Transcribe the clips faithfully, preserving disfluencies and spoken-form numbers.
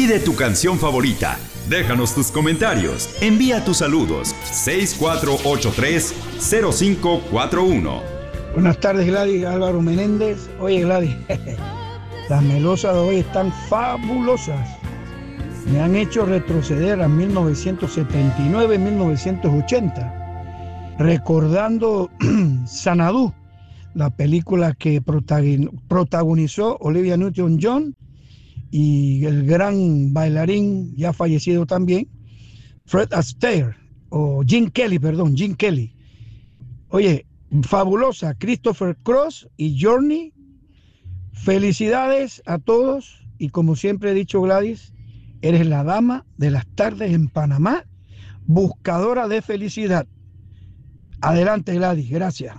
Pide tu canción favorita. Déjanos tus comentarios. Envía tus saludos. seis cuatro ocho tres cero cinco cuatro uno. Buenas tardes, Gladys. Álvaro Menéndez. Oye, Gladys, las melosas de hoy están fabulosas. Me han hecho retroceder a mil novecientos setenta y nueve, mil novecientos ochenta, recordando Xanadu, la película que protagonizó Olivia Newton-John y el gran bailarín ya fallecido también, Fred Astaire, o Gene Kelly, perdón, Gene Kelly. Oye, fabulosa, Christopher Cross y Journey. Felicidades a todos y como siempre he dicho, Gladys, eres la dama de las tardes en Panamá, buscadora de felicidad. Adelante, Gladys, gracias.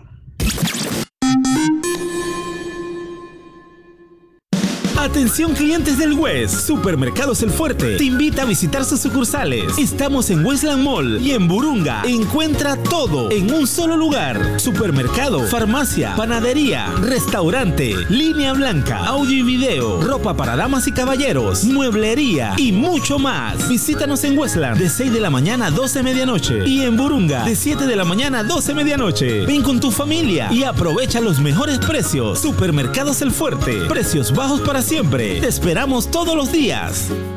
Atención clientes del West, Supermercados El Fuerte te invita a visitar sus sucursales. Estamos en Westland Mall y en Burunga. Encuentra todo en un solo lugar. Supermercado, farmacia, panadería, restaurante, línea blanca, audio y video, ropa para damas y caballeros, mueblería y mucho más. Visítanos en Westland de seis de la mañana a doce de medianoche y en Burunga de siete de la mañana a doce de medianoche. Ven con tu familia y aprovecha los mejores precios. Supermercados El Fuerte, precios bajos para siempre. Te esperamos todos los días.